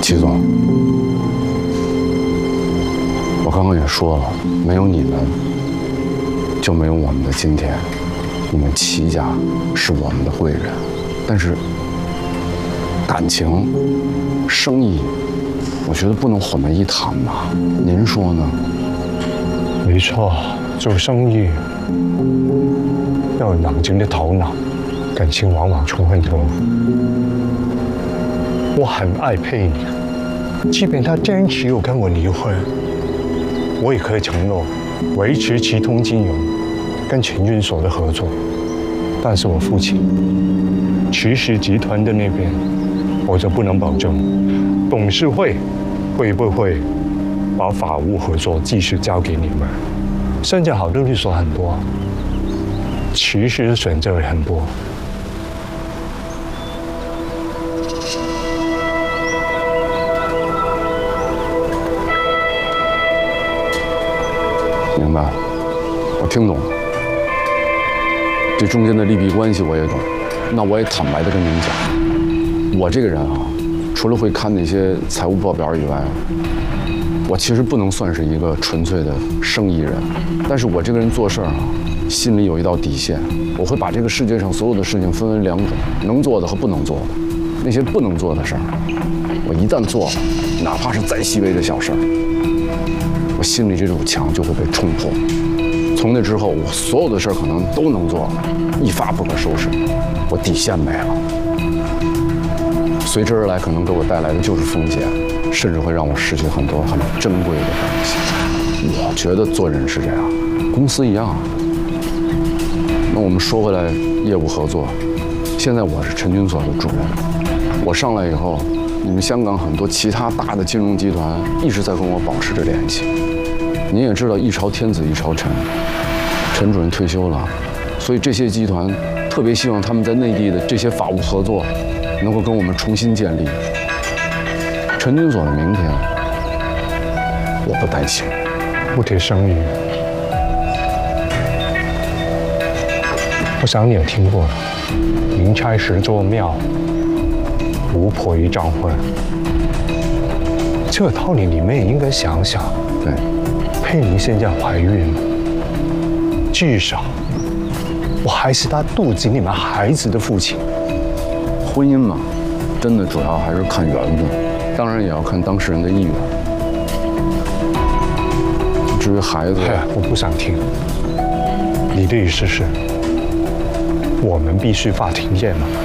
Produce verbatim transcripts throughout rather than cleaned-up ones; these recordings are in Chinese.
齐总，我刚刚也说了，没有你们，就没有我们的今天。你们齐家是我们的贵人，但是感情、生意，我觉得不能混为一谈吧？您说呢？ 没错，做生意要有冷静的头脑，感情往往冲很多。我很爱佩妮，即便她坚持要跟我离婚，我也可以承诺维持齐通金融跟陈运所的合作。但是我父亲齐氏集团的那边，我就不能保证董事会会不会把法务合作继续交给你们。现在好的律所很多，其实选择也很多。 明白，我听懂了。这中间的利弊关系我也懂，那我也坦白的跟您讲，我这个人啊，除了会看那些财务报表以外，我其实不能算是一个纯粹的生意人。但是我这个人做事啊，心里有一道底线，我会把这个世界上所有的事情分为两种，能做的和不能做的。那些不能做的事儿，我一旦做了，哪怕是再细微的小事儿，我心里这堵墙就会被冲破。从那之后，我所有的事儿可能都能做，一发不可收拾，我底线没了。随之而来，可能给我带来的就是风险，甚至会让我失去很多很珍贵的东西。我觉得做人是这样，公司一样。那我们说回来，业务合作，现在我是陈军所的主任，我上来以后，你们香港很多其他大的金融集团一直在跟我保持着联系。您也知道，一朝天子一朝臣，陈主任退休了，所以这些集团特别希望他们在内地的这些法务合作能够跟我们重新建立。陈军所的明天，我不担心。 不提生意，我想你也听过了，宁拆十座庙，无破一丈婚。这个道理你们也应该想想。 对。 佩妮现在怀孕了，至少我还是她肚子里面孩子的父亲。 婚姻嘛，真的主要还是看缘分，当然也要看当事人的意愿。至于孩子， 哎，我不想听。你的意思是，我们必须法庭见吗？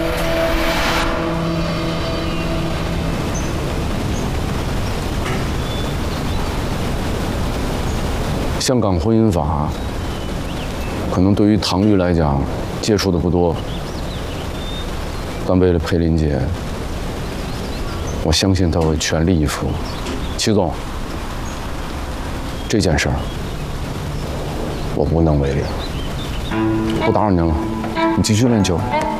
香港婚姻法，可能对于唐玉来讲，接触的不多，但为了佩林姐，我相信他会全力以赴。齐总，这件事儿我无能为力，不打扰您了，你继续练球。